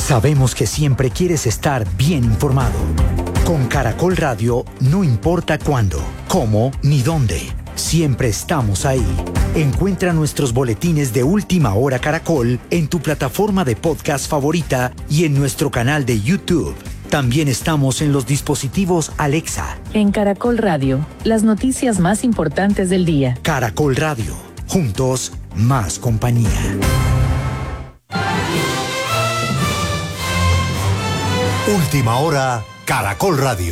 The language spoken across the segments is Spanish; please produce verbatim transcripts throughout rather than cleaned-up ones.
Sabemos que siempre quieres estar bien informado. Con Caracol Radio, no importa cuándo, cómo ni dónde, siempre estamos ahí. Encuentra nuestros boletines de Última Hora Caracol en tu plataforma de podcast favorita y en nuestro canal de YouTube. También estamos en los dispositivos Alexa. En Caracol Radio, las noticias más importantes del día. Caracol Radio, juntos, más compañía. Última Hora, Caracol Radio.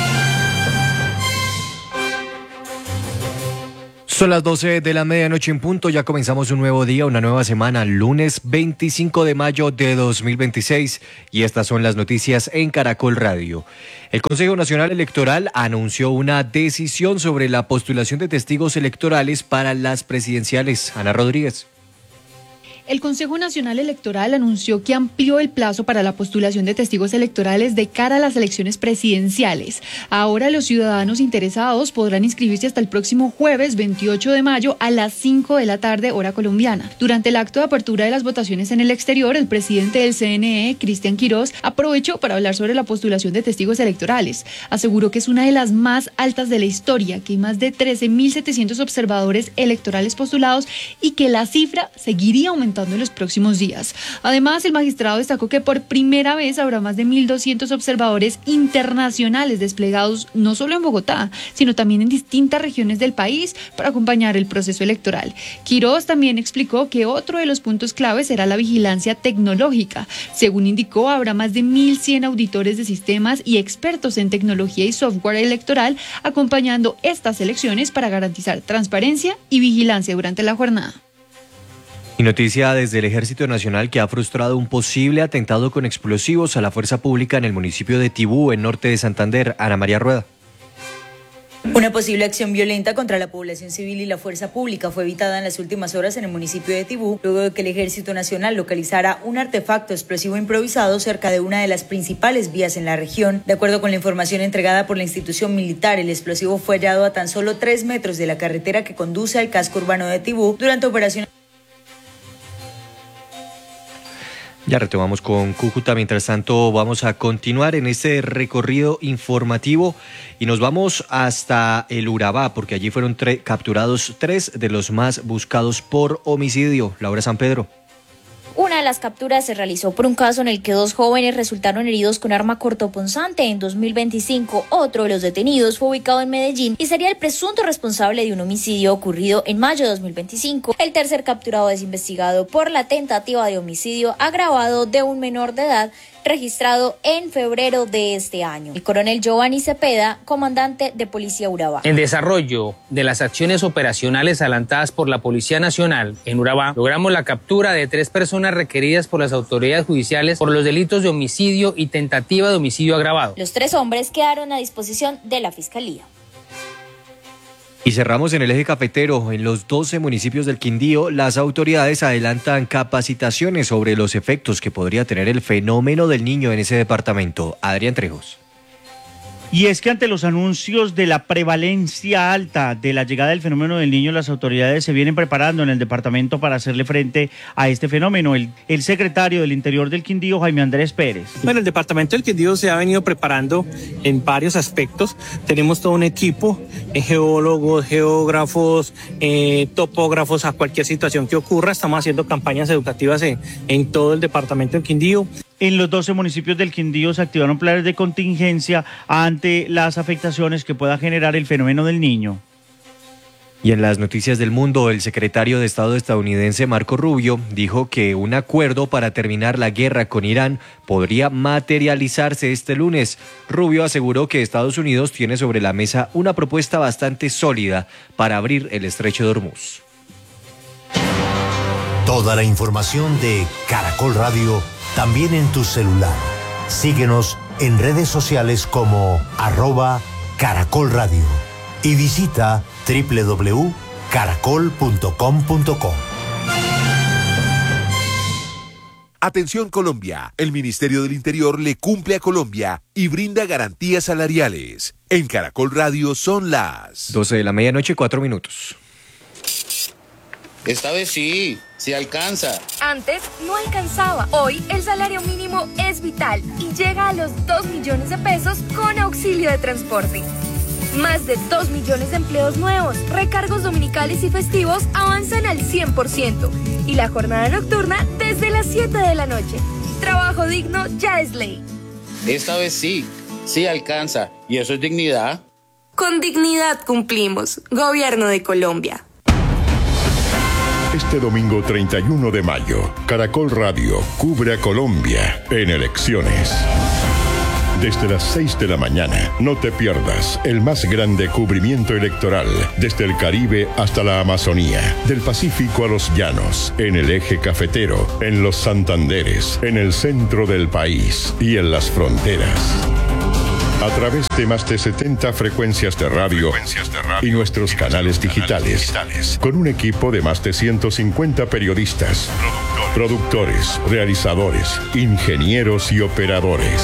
Son las doce de la medianoche en punto, ya comenzamos un nuevo día, una nueva semana, lunes veinticinco de mayo de dos mil veintiséis, y estas son las noticias en Caracol Radio. El Consejo Nacional Electoral anunció una decisión sobre la postulación de testigos electorales para las presidenciales. Ana Rodríguez. El Consejo Nacional Electoral anunció que amplió el plazo para la postulación de testigos electorales de cara a las elecciones presidenciales. Ahora los ciudadanos interesados podrán inscribirse hasta el próximo jueves veintiocho de mayo a las cinco de la tarde, hora colombiana. Durante el acto de apertura de las votaciones en el exterior, el presidente del C N E, Cristian Quirós, aprovechó para hablar sobre la postulación de testigos electorales. Aseguró que es una de las más altas de la historia, que hay más de trece mil setecientos observadores electorales postulados y que la cifra seguiría aumentando en los próximos días. Además, el magistrado destacó que por primera vez habrá más de mil doscientos observadores internacionales desplegados no solo en Bogotá, sino también en distintas regiones del país para acompañar el proceso electoral. Quirós también explicó que otro de los puntos claves será la vigilancia tecnológica. Según indicó, habrá más de mil cien auditores de sistemas y expertos en tecnología y software electoral acompañando estas elecciones para garantizar transparencia y vigilancia durante la jornada. Y noticia desde el Ejército Nacional que ha frustrado un posible atentado con explosivos a la fuerza pública en el municipio de Tibú, en norte de Santander. Ana María Rueda. Una posible acción violenta contra la población civil y la fuerza pública fue evitada en las últimas horas en el municipio de Tibú, luego de que el Ejército Nacional localizara un artefacto explosivo improvisado cerca de una de las principales vías en la región. De acuerdo con la información entregada por la institución militar, el explosivo fue hallado a tan solo tres metros de la carretera que conduce al casco urbano de Tibú durante operaciones. Ya retomamos con Cúcuta. Mientras tanto, vamos a continuar en este recorrido informativo y nos vamos hasta el Urabá, porque allí fueron tre- capturados tres de los más buscados por homicidio. Laura San Pedro. Una de las capturas se realizó por un caso en el que dos jóvenes resultaron heridos con arma cortopunzante en dos mil veinticinco. Otro de los detenidos fue ubicado en Medellín y sería el presunto responsable de un homicidio ocurrido en mayo de dos mil veinticinco. El tercer capturado es investigado por la tentativa de homicidio agravado de un menor de edad registrado en febrero de este año. El coronel Giovanni Cepeda, comandante de Policía Urabá. En desarrollo de las acciones operacionales adelantadas por la Policía Nacional en Urabá, logramos la captura de tres personas requeridas por las autoridades judiciales por los delitos de homicidio y tentativa de homicidio agravado. Los tres hombres quedaron a disposición de la Fiscalía. Y cerramos en el eje cafetero. En los doce municipios del Quindío, las autoridades adelantan capacitaciones sobre los efectos que podría tener el fenómeno del niño en ese departamento. Adrián Trejos. Y es que ante los anuncios de la prevalencia alta de la llegada del fenómeno del niño, las autoridades se vienen preparando en el departamento para hacerle frente a este fenómeno. El, el secretario del Interior del Quindío, Jaime Andrés Pérez. Bueno, el departamento del Quindío se ha venido preparando en varios aspectos. Tenemos todo un equipo, eh, geólogos, geógrafos, eh, topógrafos, a cualquier situación que ocurra. Estamos haciendo campañas educativas en, en todo el departamento del Quindío. En los doce municipios del Quindío se activaron planes de contingencia ante las afectaciones que pueda generar el fenómeno del niño. Y en las noticias del mundo, el secretario de Estado estadounidense Marco Rubio dijo que un acuerdo para terminar la guerra con Irán podría materializarse este lunes. Rubio aseguró que Estados Unidos tiene sobre la mesa una propuesta bastante sólida para abrir el estrecho de Hormuz. Toda la información de Caracol Radio también en tu celular. Síguenos en redes sociales como arroba Caracol Radio y visita doble u doble u doble u punto caracol punto com punto co. Atención Colombia, el Ministerio del Interior le cumple a Colombia y brinda garantías salariales. En Caracol Radio son las doce de la medianoche, cuatro minutos. Esta vez sí, sí alcanza. Antes no alcanzaba. Hoy el salario mínimo es vital y llega a los dos millones de pesos con auxilio de transporte. Más de dos millones de empleos nuevos, recargos dominicales y festivos avanzan al cien por ciento y la jornada nocturna desde las siete de la noche. Trabajo digno ya es ley. Esta vez sí, sí alcanza. ¿Y eso es dignidad? Con dignidad cumplimos. Gobierno de Colombia. Este domingo treinta y uno de mayo, Caracol Radio cubre a Colombia en elecciones. Desde las seis de la mañana, no te pierdas el más grande cubrimiento electoral desde el Caribe hasta la Amazonía, del Pacífico a los llanos, en el eje cafetero, en los Santanderes, en el centro del país y en las fronteras. A través de más de setenta frecuencias de radio, frecuencias de radio y nuestros canales digitales, digitales, con un equipo de más de ciento cincuenta periodistas, productores, productores realizadores, ingenieros y operadores.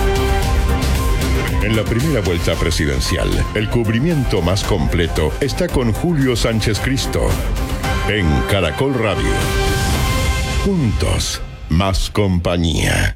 En la primera vuelta presidencial, el cubrimiento más completo está con Julio Sánchez Cristo en Caracol Radio. Juntos, más compañía.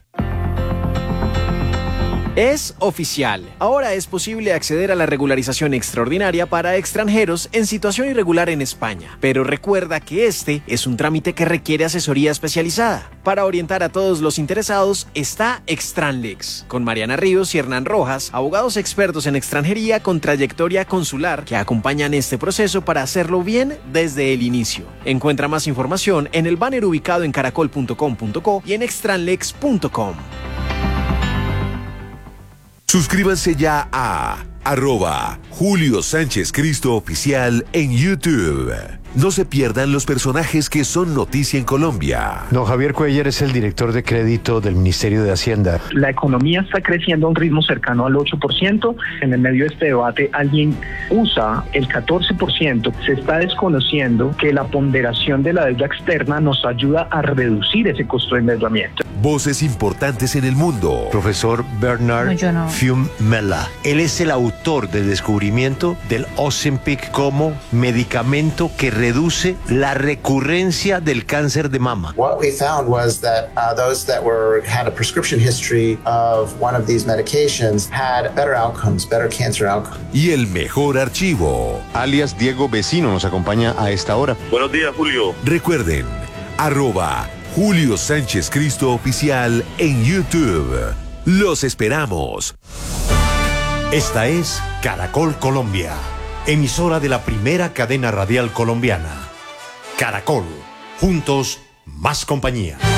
Es oficial. Ahora es posible acceder a la regularización extraordinaria para extranjeros en situación irregular en España. Pero recuerda que este es un trámite que requiere asesoría especializada. Para orientar a todos los interesados está Extranlex, con Mariana Ríos y Hernán Rojas, abogados expertos en extranjería con trayectoria consular que acompañan este proceso para hacerlo bien desde el inicio. Encuentra más información en el banner ubicado en caracol punto com punto co y en extranlex punto com. Suscríbanse ya a arroba Julio Sánchez Cristo Oficial en YouTube. No se pierdan los personajes que son noticia en Colombia. Don Javier Cuellar es el director de crédito del Ministerio de Hacienda. La economía está creciendo a un ritmo cercano al ocho por ciento. En el medio de este debate alguien usa el catorce por ciento. Se está desconociendo que la ponderación de la deuda externa nos ayuda a reducir ese costo de endeudamiento. Voces importantes en el mundo. Profesor Bernard no, no. Fiumella. Él es el autor del descubrimiento del Ozempic como medicamento que reduce la recurrencia del cáncer de mama. What we found was that uh, those that were had a prescription history of one of these medications had better outcomes, better cancer outcomes. Y el mejor archivo. Alias Diego Vecino nos acompaña a esta hora. Buenos días, Julio. Recuerden, arroba Julio Sánchez Cristo Oficial en YouTube. Los esperamos. Esta es Caracol Colombia, emisora de la primera cadena radial colombiana. Caracol, juntos, más compañía.